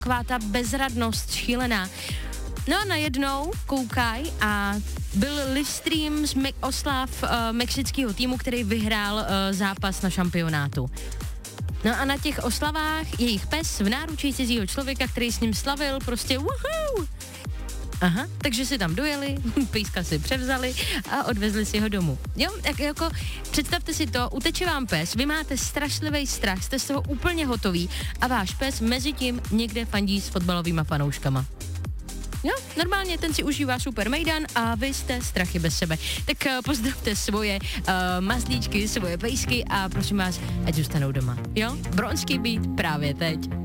taková ta bezradnost šílená. No a najednou koukaj a byl livestream z oslav mexického týmu, který vyhrál zápas na šampionátu. No a na těch oslavách jejich pes v náručí cizího člověka, který s ním slavil, prostě woohoo! Aha, takže si tam dojeli, pejska si převzali a odvezli si ho domů. Jo, tak jako představte si to, uteče vám pes, vy máte strašlivý strach, jste z toho úplně hotový a váš pes mezi tím někde fandí s fotbalovýma fanouškama. Jo, normálně ten si užívá super mejdan a vy jste strachy bez sebe. Tak pozdravte svoje mazlíčky, svoje pejsky a prosím vás, ať zůstanou doma. Jo, Bronský beat právě teď.